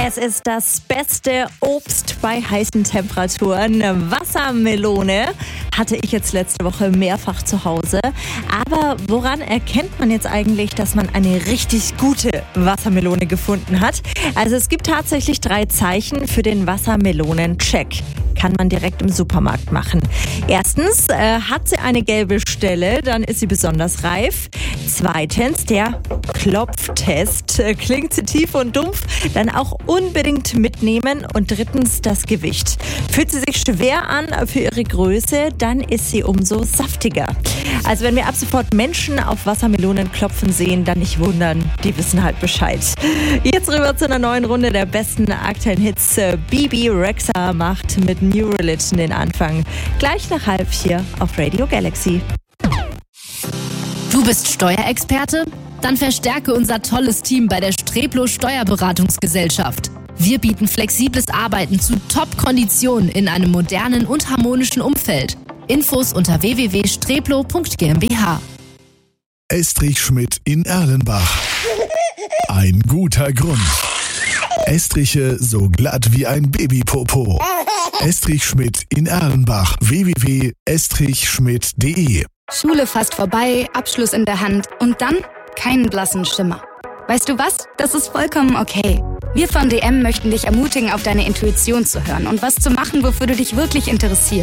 Es ist das beste Obst bei heißen Temperaturen. Wassermelone hatte ich jetzt letzte Woche mehrfach zu Hause. Aber woran erkennt man jetzt eigentlich, dass man eine richtig gute Wassermelone gefunden hat? Also es gibt tatsächlich 3 Zeichen für den Wassermelonen-Check. Kann man direkt im Supermarkt machen. Erstens, hat sie eine gelbe Stelle, dann ist sie besonders reif. Zweitens, der Klopftest. Klingt sie tief und dumpf, dann auch unbedingt mitnehmen. Und drittens, das Gewicht. Fühlt sie sich schwer an für ihre Größe, dann ist sie umso saftiger. Also wenn wir ab sofort Menschen auf Wassermelonen klopfen sehen, dann nicht wundern, die wissen halt Bescheid. Jetzt rüber zu einer neuen Runde der besten aktuellen Hits. Bibi Rexha macht mit New Religion den Anfang. Gleich nach 3:30 auf Radio Galaxy. Du bist Steuerexperte? Dann verstärke unser tolles Team bei der Streplo Steuerberatungsgesellschaft. Wir bieten flexibles Arbeiten zu Top-Konditionen in einem modernen und harmonischen Umfeld. Infos unter www.streplo.gmbH. Estrich Schmidt in Erlenbach. Ein guter Grund. Estriche so glatt wie ein Babypopo. Estrich Schmidt in Erlenbach. www.estrichschmidt.de. Schule fast vorbei, Abschluss in der Hand und dann keinen blassen Schimmer. Weißt du was? Das ist vollkommen okay. Wir von DM möchten dich ermutigen, auf deine Intuition zu hören und was zu machen, wofür du dich wirklich interessierst.